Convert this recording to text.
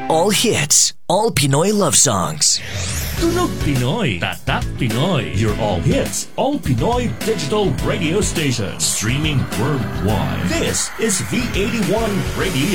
All hits, all Pinoy love songs. Tunog Pinoy, Tatak Pinoy. Your all hits, all Pinoy digital radio station. Streaming worldwide. This is V81 Radio.